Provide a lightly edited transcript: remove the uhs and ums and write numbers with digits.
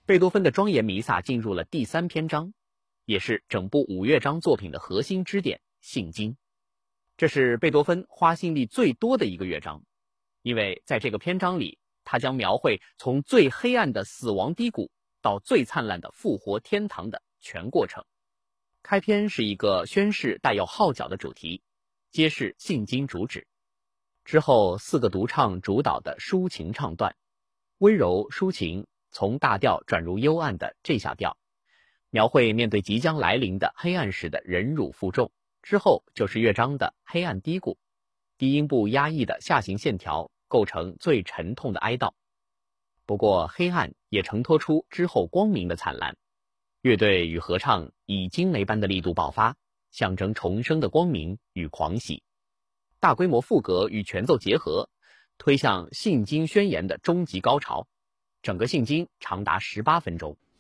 贝多芬的庄严弥撒进入了第3篇章，也是整部5乐章作品的核心支点——信经。这是贝多芬花心力最多的一个乐章，因为在这个篇章里，他将描绘从最黑暗的死亡低谷到最灿烂的复活天堂的全过程。开篇是一个宣示带有号角的主题，揭示信经主旨。之后4个独唱主导的抒情唱段，温柔抒情从大调转入幽暗的 G 小调，描绘面对即将来临的黑暗时的忍辱负重。之后就是乐章的黑暗低谷，低音部压抑的下行线条构成最沉痛的哀悼。不过黑暗也承托出之后光明的灿烂，乐队与合唱以惊雷般的力度爆发，象征重生的光明与狂喜。大规模副歌与全奏结合，推向信经宣言的终极高潮。整个信经长达18分钟。